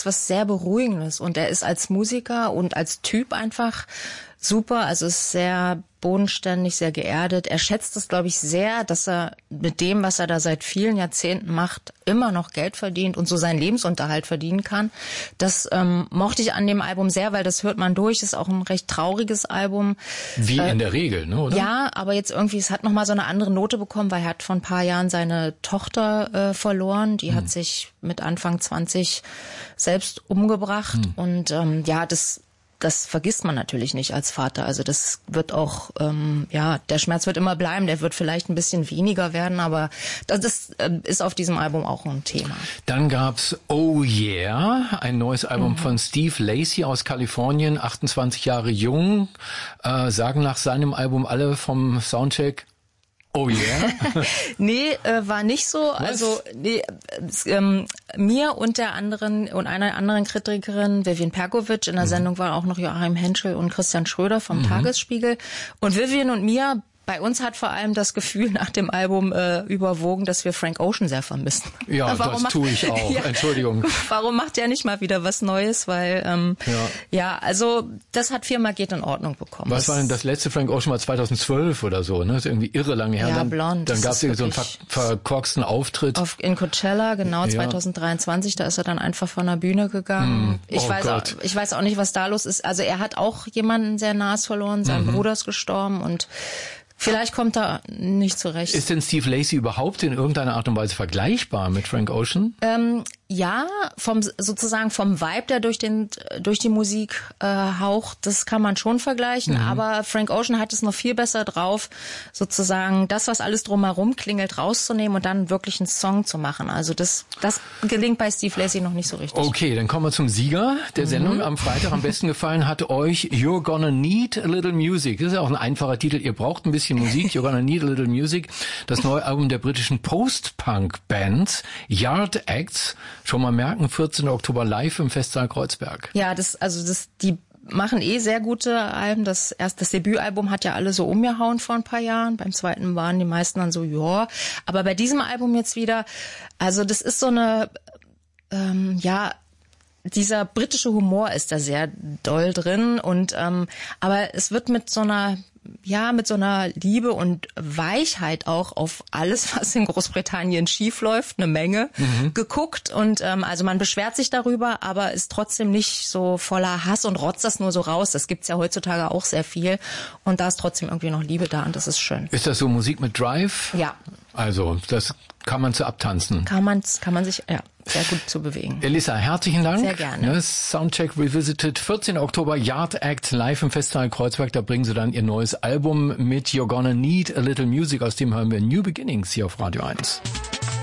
was sehr Beruhigendes. Und er ist als Musiker und als Typ einfach super. Also ist sehr bodenständig, sehr geerdet. Er schätzt es, glaube ich, sehr, dass er mit dem, was er da seit vielen Jahrzehnten macht, immer noch Geld verdient und so seinen Lebensunterhalt verdienen kann. Das mochte ich an dem Album sehr, weil das hört man durch. Ist auch ein recht trauriges Album. Wie in der Regel, ne, oder? Ja, aber jetzt irgendwie, es hat nochmal so eine andere Note bekommen, weil er hat vor ein paar Jahren seine Tochter verloren. Die hat sich mit Anfang 20 selbst umgebracht. Und das vergisst man natürlich nicht als Vater. Also das wird auch, der Schmerz wird immer bleiben. Der wird vielleicht ein bisschen weniger werden, aber das ist auf diesem Album auch ein Thema. Dann gab's Oh Yeah, ein neues Album von Steve Lacy aus Kalifornien, 28 Jahre jung, sagen nach seinem Album alle vom Soundcheck, oh yeah? Nee, war nicht so. Was? Also mir und einer anderen Kritikerin, Vivian Perkovic, in der Sendung waren auch noch Joachim Henschel und Christian Schröder vom Tagesspiegel. Und Vivian und mir, bei uns hat vor allem das Gefühl nach dem Album überwogen, dass wir Frank Ocean sehr vermissen. Ja, das tue ich auch. Ja. Entschuldigung. Warum macht der nicht mal wieder was Neues? Weil, also das hat 4-mal geht in Ordnung bekommen. Was war denn das letzte Frank Ocean mal 2012 oder so? Ne? Das ist irgendwie irre lange her. Ja, Blond. Dann gab es so einen verkorksten Auftritt. In Coachella, genau, 2023. Da ist er dann einfach von der Bühne gegangen. Ich weiß auch nicht, was da los ist. Also er hat auch jemanden sehr nahes verloren. Sein Bruder ist gestorben und vielleicht kommt er nicht zurecht. Ist denn Steve Lacy überhaupt in irgendeiner Art und Weise vergleichbar mit Frank Ocean? Ja, vom Vibe, der durch die Musik haucht, das kann man schon vergleichen. Aber Frank Ocean hat es noch viel besser drauf, sozusagen das, was alles drumherum klingelt, rauszunehmen und dann wirklich einen Song zu machen. Also das gelingt bei Steve Lacy noch nicht so richtig. Okay, dann kommen wir zum Sieger der Sendung am Freitag. Am besten gefallen hat euch You're Gonna Need a Little Music. Das ist ja auch ein einfacher Titel. Ihr braucht ein bisschen Musik. You're Gonna Need a Little Music. Das neue Album der britischen Post-Punk-Band Yard Acts. Schon mal merken, 14. Oktober live im Festsaal Kreuzberg. Ja, die machen sehr gute Alben. Das Debütalbum hat ja alle so umgehauen vor ein paar Jahren. Beim zweiten waren die meisten dann so, ja. Aber bei diesem Album jetzt wieder, also das ist so eine, dieser britische Humor ist da sehr doll drin und aber es wird mit so einer Liebe und Weichheit auch auf alles, was in Großbritannien schief läuft, eine Menge geguckt und also man beschwert sich darüber, aber ist trotzdem nicht so voller Hass und rotzt das nur so raus. Das gibt's ja heutzutage auch sehr viel und da ist trotzdem irgendwie noch Liebe da und das ist schön. Ist das so Musik mit Drive? Ja. Also, das kann man zu abtanzen. Kann man sich, sehr gut zu bewegen. Elissa, herzlichen Dank. Sehr gerne. Soundcheck Revisited, 14. Oktober, Yard Act, live im Festsaal Kreuzberg. Da bringen sie dann ihr neues Album mit You're Gonna Need a Little Music. Aus dem hören wir New Beginnings hier auf Radio 1.